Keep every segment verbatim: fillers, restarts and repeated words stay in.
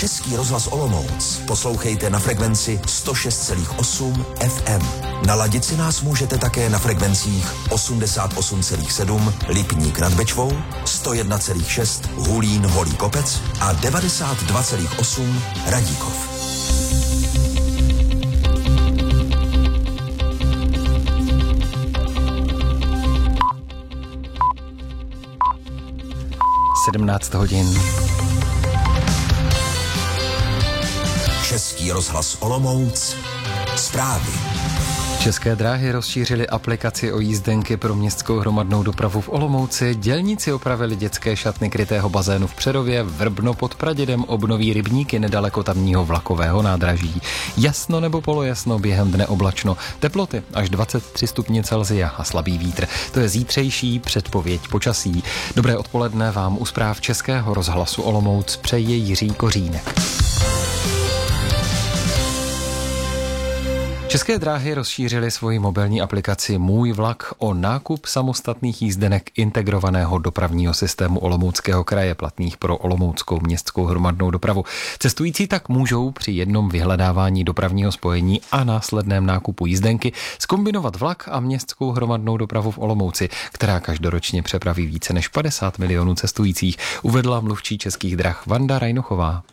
Český rozhlas Olomouc poslouchejte na frekvenci sto šest celá osm F M. Naladit si nás můžete také na frekvencích osmdesát osm celá sedm Lipník nad Bečvou, sto jedna celá šest Hulín Holý Kopec a devadesát dva celá osm Radíkov. sedmnáct hodin. Český rozhlas Olomouc. Zprávy. České dráhy rozšířily aplikaci o jízdenky pro městskou hromadnou dopravu v Olomouci, dělníci opravili dětské šatny krytého bazénu v Přerově, Vrbno pod Pradědem obnoví rybníky nedaleko tamního vlakového nádraží. Jasno nebo polojasno, během dne oblačno, teploty až dvacet tři stupně Celsia a slabý vítr. To je zítřejší předpověď počasí. Dobré odpoledne vám u zpráv Českého rozhlasu Olomouc přeje Jiří Kořínek. České dráhy rozšířily svoji mobilní aplikaci Můj vlak o nákup samostatných jízdenek integrovaného dopravního systému Olomouckého kraje platných pro olomouckou městskou hromadnou dopravu. Cestující tak můžou při jednom vyhledávání dopravního spojení a následném nákupu jízdenky zkombinovat vlak a městskou hromadnou dopravu v Olomouci, která každoročně přepraví více než padesát milionů cestujících, uvedla mluvčí Českých drah Vanda Rajnochová.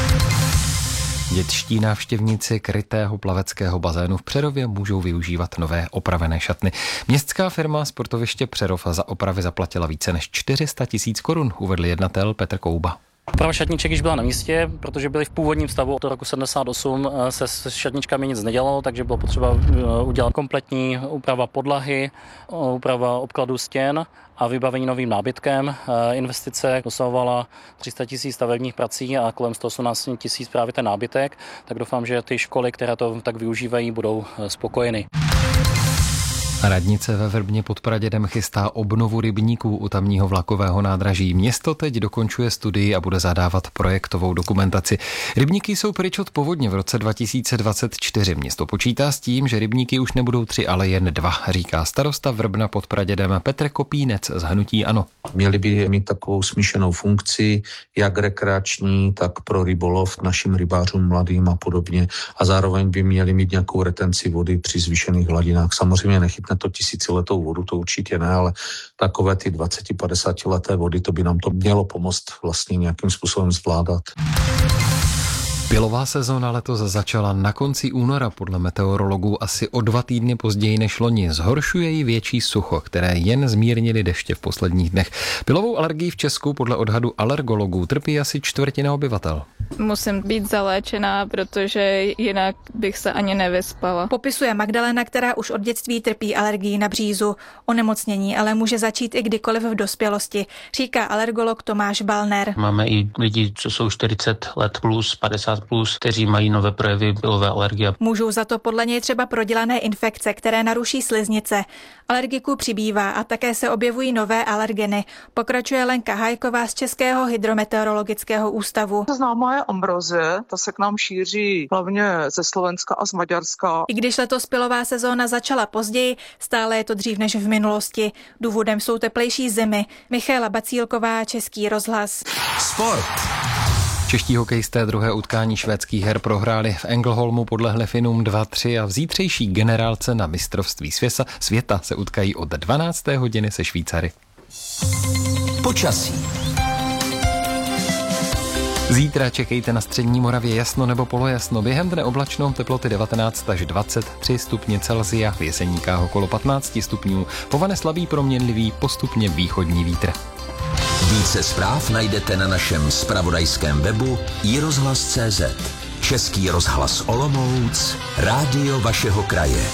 Dětští návštěvníci krytého plaveckého bazénu v Přerově můžou využívat nové opravené šatny. Městská firma Sportoviště Přerov za opravy zaplatila více než čtyři sta tisíc korun, uvedl jednatel Petr Kouba. Oprava šatníček již byla na místě, protože byly v původním stavu. Od roku sedmdesát osm se s šatničkami nic nedělalo, takže bylo potřeba udělat kompletní úprava podlahy, úprava obkladu stěn a vybavení novým nábytkem. Investice dosahovala tři sta tisíc stavebních prací a kolem sto osmnáct tisíc právě ten nábytek, tak doufám, že ty školy, které to tak využívají, budou spokojeny. Radnice ve Vrbně pod Pradědem chystá obnovu rybníků u tamního vlakového nádraží. Město teď dokončuje studii a bude zadávat projektovou dokumentaci. Rybníky jsou pryč od povodně v roce dva tisíce dvacet čtyři. Město počítá s tím, že rybníky už nebudou tři, ale jen dva, říká starosta Vrbna pod Pradědem Petr Kopínec z hnutí ANO. Měli by mít takovou smíšenou funkci, jak rekreační, tak pro rybolov našim rybářům mladým a podobně. A zároveň by měli mít nějakou retenci vody při zvýšených hladinách. Samozřejmě nechytne to tisíciletou vodu, to určitě ne, ale takové ty dvacet padesát leté vody, to by nám to mělo pomoct vlastně nějakým způsobem zvládat. Pilová sezóna letos začala na konci února, podle meteorologů asi o dva týdny později než loni. Zhoršuje ji větší sucho, které jen zmírnily deště v posledních dnech. Pilovou alergii v Česku podle odhadu alergologů trpí asi čtvrtina obyvatel. Musím být zaléčená, protože jinak bych se ani nevyspala. Popisuje Magdalena, která už od dětství trpí alergií na břízu. Onemocnění ale může začít i kdykoliv v dospělosti, říká alergolog Tomáš Balner. Máme i lidi, co jsou čtyřicet let plus, padesát plus, kteří mají nové projevy pilové alergie. Můžou za to podle něj třeba prodělané infekce, které naruší sliznice. Alergiků přibývá a také se objevují nové alergeny. Pokračuje Lenka Hajková z Českého hydrometeorologického ústavu. Známá je ambrozie, ta se k nám šíří hlavně ze Slovenska a z Maďarska. I když letos pilová sezóna začala později, stále je to dřív než v minulosti. Důvodem jsou teplejší zimy. Michaela Bacílková, Český rozhlas. Sport. Čeští hokejisté druhé utkání švédských her prohráli v Ängelholmu, podlehli Finům dva tři a v zítřejší generálce na mistrovství světa, světa se utkají od dvanácté hodiny se Švýcary. Počasí. Zítra čekejte na střední Moravě jasno nebo polojasno. Během dne oblačno, teploty devatenáct až dvacet tři stupně Celsia, v Jeseníkách okolo patnáct stupňů, povane slabý proměnlivý, postupně východní vítr. Více zpráv najdete na našem zpravodajském webu i rozhlas tečka cé zet. Český rozhlas Olomouc, rádio vašeho kraje.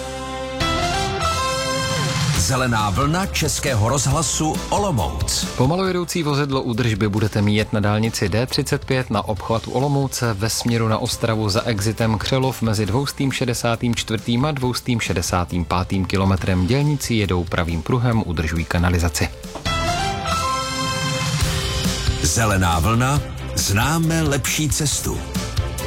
Zelená vlna Českého rozhlasu Olomouc. Pomalu jedoucí vozidlo údržby budete mít na dálnici D třicet pět na obchvatu Olomouce ve směru na Ostravu za exitem Křelov mezi dvě stě šedesát čtyři a dvě stě šedesát pět kilometrem. Dělníci jedou pravým pruhem, udržují kanalizaci. Zelená vlna, známe lepší cestu.